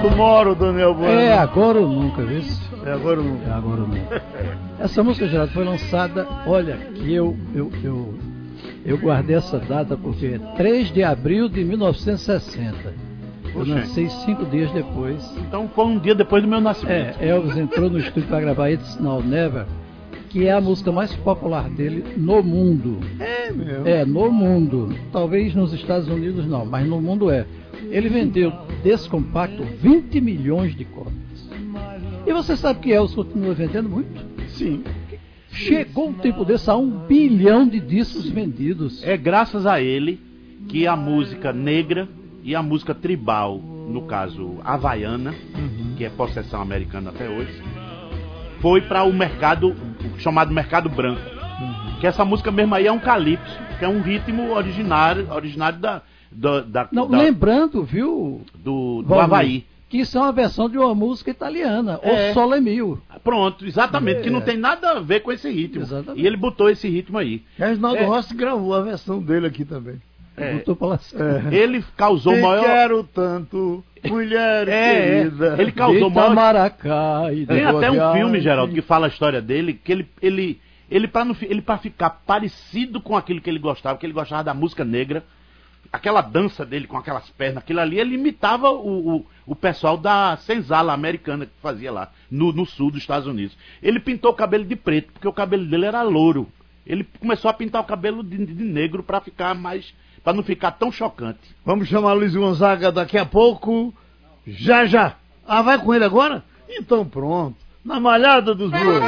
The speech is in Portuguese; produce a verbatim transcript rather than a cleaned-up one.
Tomorrow, Daniel Bueno. É agora ou nunca, viu? É agora ou nunca. É agora ou nunca. Essa música, Geraldo, foi lançada, olha, que eu, eu, eu, eu guardei essa data porque é três de abril de mil novecentos e sessenta. Eu Poxa. nasci cinco dias depois. Então foi um dia depois do meu nascimento. É, Elvis entrou no estúdio para gravar It's Now or Never, que é a música mais popular dele no mundo. É mesmo? É, no mundo. Talvez nos Estados Unidos não, mas no mundo é. Ele vendeu desse compacto vinte milhões de cópias. E você sabe que Elvis continua vendendo muito? Sim. Chegou um tempo desse a um bilhão de discos vendidos. É graças a ele que a música negra e a música tribal, no caso havaiana, uhum. que é possessão americana até hoje, foi para o mercado chamado mercado branco. Uhum. Que essa música mesmo aí é um calypso, que é um ritmo originário, originário da, da, da, Não, da lembrando, viu, do, do Valmir, Havaí. Que isso é uma versão de uma música italiana, É. O Sole Mio. Pronto, exatamente, É. que não tem nada a ver com esse ritmo. Exatamente. E ele botou esse ritmo aí. Reginaldo É. Rossi gravou a versão dele aqui também. É. Botou pra lascar. É. Ele causou o Te maior... quero tanto, mulher É, querida. é. Ele causou o maior... Itamaracá e Tem Boa até um Viagem. filme, Geraldo, que fala a história dele, que ele, ele, ele para ele para ficar parecido com aquilo que ele gostava, que ele gostava da música negra, aquela dança dele com aquelas pernas, aquilo ali, ele imitava o, o, o pessoal da senzala americana que fazia lá, no, no sul dos Estados Unidos. Ele pintou o cabelo de preto, porque o cabelo dele era louro. Ele começou a pintar o cabelo de, de negro para ficar mais, para não ficar tão chocante. Vamos chamar Luiz Gonzaga daqui a pouco. Já, já. Ah, vai com ele agora? Então pronto. Na malhada dos bois.